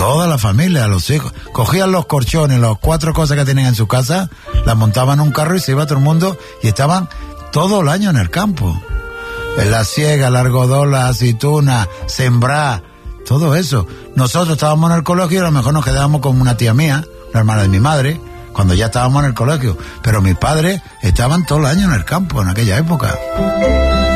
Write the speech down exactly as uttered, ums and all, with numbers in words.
Toda la familia, los hijos. Cogían los colchones, las cuatro cosas que tenían en su casa, las montaban en un carro y se iba todo el mundo y estaban todo el año en el campo. En la siega, el algodón, la aceituna, sembrar, todo eso. Nosotros estábamos en el colegio y a lo mejor nos quedábamos con una tía mía, una hermana de mi madre, cuando ya estábamos en el colegio. Pero mis padres estaban todo el año en el campo en aquella época.